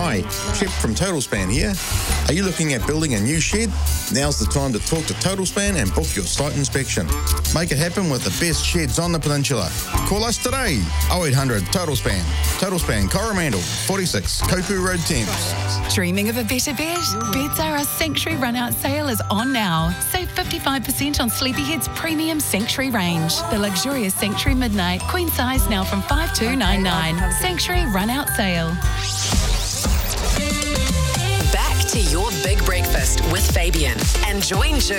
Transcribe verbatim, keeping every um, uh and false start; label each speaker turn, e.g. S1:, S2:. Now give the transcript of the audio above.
S1: Hi, Chip from Total Span here. Are you looking at building a new shed? Now's the time to talk to Total Span and book your site inspection. Make it happen with the best sheds on the peninsula. Call us today, oh eight hundred Total Span. Total Span Coromandel, forty-six Kopu Road, Thames.
S2: Dreaming of a better bed? Bedzara Sanctuary Run-Out Sale is on now. Save fifty-five percent on Sleepyhead's premium Sanctuary range. The luxurious Sanctuary Midnight, queen size now from five two nine nine. Sanctuary Run-Out Sale.
S3: Back to your big breakfast with Fabian and join Jude